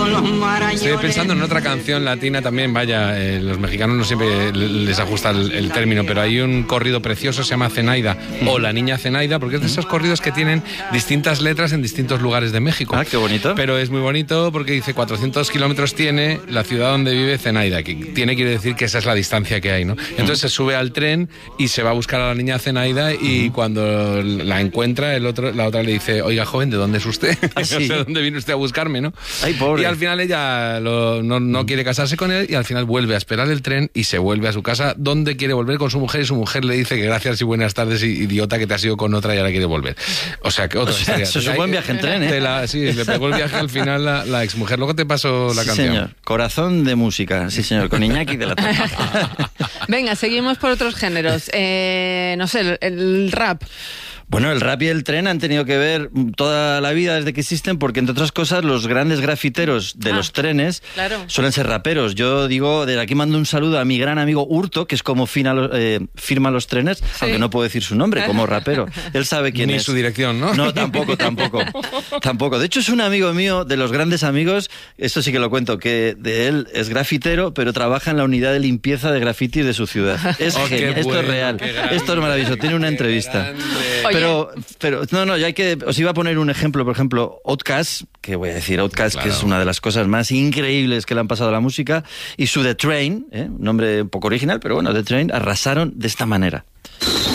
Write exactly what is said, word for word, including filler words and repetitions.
los marañones. Estoy pensando en otra canción latina también, vaya, eh, los mexicanos no siempre les ajusta el, el término, pero hay un corrido precioso, se llama Zenaida, o La Niña Zenaida, porque es de esos corridos que tienen distintas letras en distintos lugares de México. Ah, qué bonito. Pero es muy bonito porque dice cuatrocientos kilómetros tiene la ciudad donde vive Zenaida, que tiene quiere decir que esa es la distancia que hay, ¿no? Entonces se sube al tren y se va a buscar a la niña Zenaida y cuando la encuentra, el otro, la otra le dice, oiga, joven, ¿de dónde es usted? ¿Ah, sí? No sé dónde viene usted a buscarme, ¿no? Ay, pobre. Y al final ella lo, no, no quiere casarse con él y al final vuelve a esperar el tren y se vuelve a su casa donde quiere volver con su mujer y su mujer le dice que gracias y buenas tardes, idiota, que te has ido con otra y ahora quiere volver. O sea, que otra o sea, historia. Eso es un buen viaje en tren, ¿eh? La, sí, le pegó el viaje al final la, la exmujer. Luego te paso la sí, canción. Señor. Corazón de música, sí señor, con Iñaki de la Torre. Venga, seguimos por otros géneros. Eh, no sé, el, el rap. Bueno, el rap y el tren han tenido que ver toda la vida desde que existen, porque entre otras cosas los grandes grafiteros de ah, los trenes claro. suelen ser raperos. Yo digo, desde aquí mando un saludo a mi gran amigo Hurto, que es como fina, eh, firma los trenes, sí. aunque no puedo decir su nombre, como rapero. Él sabe quién Ni es. Ni su dirección, ¿no? No, tampoco, tampoco. Tampoco. De hecho, es un amigo mío, de los grandes amigos, esto sí que lo cuento, que de él es grafitero, pero trabaja en la unidad de limpieza de grafitis de su ciudad. Es oh, genial. Esto bueno, es real. grande, Esto es maravilloso. Tiene una entrevista. Pero, pero, no, no, ya hay que... Os iba a poner un ejemplo, por ejemplo, Outkast, que voy a decir Outkast, claro. que es una de las cosas más increíbles que le han pasado a la música, y su The Train, ¿eh? un nombre un poco original, pero bueno, The Train, arrasaron de esta manera.